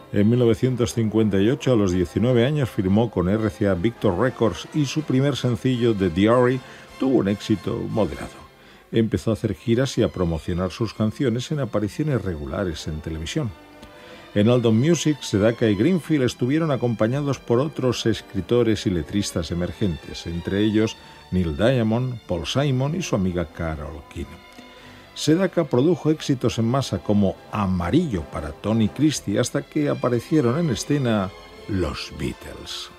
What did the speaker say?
En 1958, a los 19 años, firmó con RCA Victor Records y su primer sencillo, The Diary, tuvo un éxito moderado. Empezó a hacer giras y a promocionar sus canciones en apariciones regulares en televisión. En Aldon Music, Sedaka y Greenfield estuvieron acompañados por otros escritores y letristas emergentes, entre ellos Neil Diamond, Paul Simon y su amiga Carole King. Sedaka produjo éxitos en masa como Amarillo para Tony Christie hasta que aparecieron en escena los Beatles.